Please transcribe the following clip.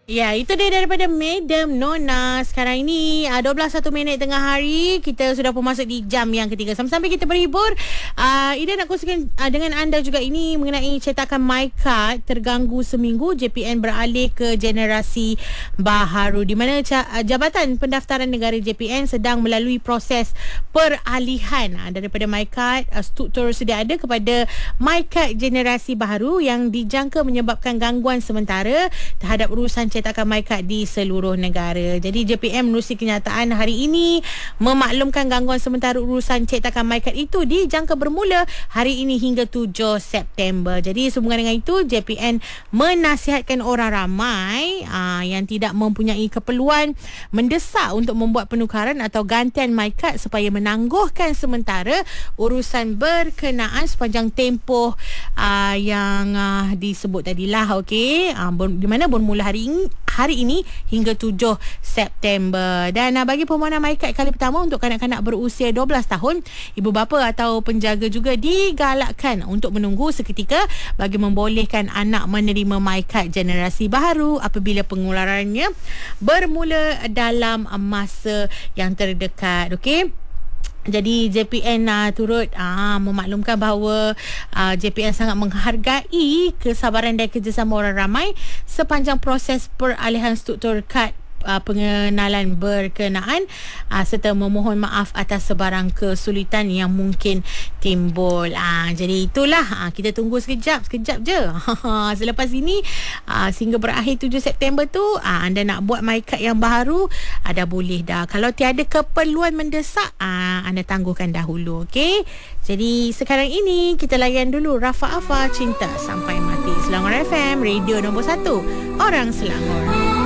Ya, itu dia daripada Madam Nona. Sekarang ini 12:01 tengah hari. Kita sudah pun masuk di jam yang ketiga. Sambil-sambil kita berhibur, Ida nak kongsikan dengan anda juga ini mengenai cetakan MyCard terganggu seminggu. JPN beralih ke generasi baharu, di mana Jabatan Pendaftaran Negara JPN sedang melalui proses peralihan daripada MyCard struktur sedia ada kepada MyCard generasi baharu yang dijangka menyebabkan gangguan sementara terhadap urusan cetakan MyCard di seluruh negara. Jadi JPM menerusi kenyataan hari ini memaklumkan gangguan sementara urusan cetakan MyCard itu dijangka bermula hari ini hingga 7 September. Jadi sehubungan dengan itu, JPN menasihatkan orang ramai yang tidak mempunyai keperluan mendesak untuk membuat penukaran atau gantian MyCard supaya menangguhkan sementara urusan berkenaan sepanjang tempoh yang disebut tadilah. Okey, di mana bermula hari ini hingga 7 September. Dan bagi permohonan MyCard kali pertama untuk kanak-kanak berusia 12 tahun, ibu bapa atau penjaga juga digalakkan untuk menunggu seketika bagi membolehkan anak menerima MyCard generasi baharu apabila pengeluarannya bermula dalam masa yang terdekat. Okey. Jadi JPN turut memaklumkan bahawa JPN sangat menghargai kesabaran dan kerjasama orang ramai sepanjang proses peralihan struktur kad pengenalan berkenaan serta memohon maaf atas sebarang kesulitan yang mungkin timbul. Jadi itulah, kita tunggu sekejap je. Selepas ini sehingga berakhir 7 September tu, anda nak buat MyCard yang baru dah boleh dah. Kalau tiada keperluan mendesak, anda tangguhkan dahulu. Okey. Jadi sekarang ini kita layan dulu Rafa Afar, Cinta Sampai Mati. Selangor FM, radio nombor 1 orang Selangor.